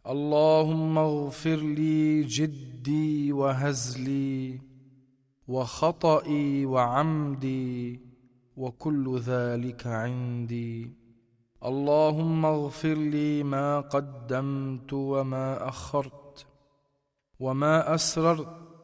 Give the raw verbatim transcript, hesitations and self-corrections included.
اللهم اغفر لي جدي وهزلي وخطئي وعمدي وكل ذلك عندي. اللهم اغفر لي ما قدمت وما أخرت وما أسررت